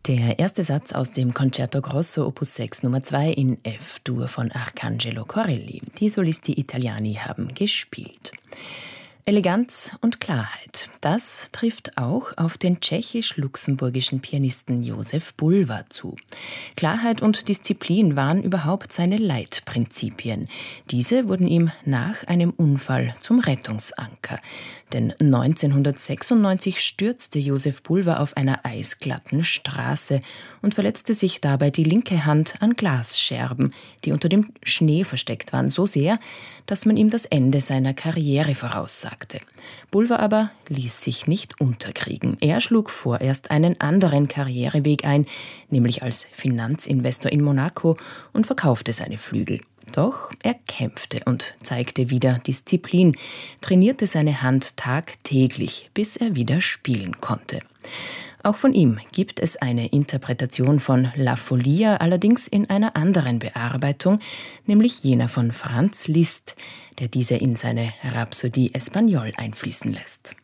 Der erste Satz aus dem Concerto Grosso Opus 6 Nummer 2 in F-Dur von Arcangelo Corelli. Die Solisti Italiani haben gespielt. Eleganz und Klarheit, das trifft auch auf den tschechisch-luxemburgischen Pianisten Josef Bulwer zu. Klarheit und Disziplin waren überhaupt seine Leitprinzipien. Diese wurden ihm nach einem Unfall zum Rettungsanker. Denn 1996 stürzte Josef Bulwer auf einer eisglatten Straße und verletzte sich dabei die linke Hand an Glasscherben, die unter dem Schnee versteckt waren, so sehr, dass man ihm das Ende seiner Karriere voraussagte. Bulwer aber ließ sich nicht unterkriegen. Er schlug vorerst einen anderen Karriereweg ein, nämlich als Finanzinvestor in Monaco, und verkaufte seine Flügel. Doch er kämpfte und zeigte wieder Disziplin, trainierte seine Hand tagtäglich, bis er wieder spielen konnte. Auch von ihm gibt es eine Interpretation von La Folia, allerdings in einer anderen Bearbeitung, nämlich jener von Franz Liszt, der diese in seine Rhapsodie Espagnole einfließen lässt.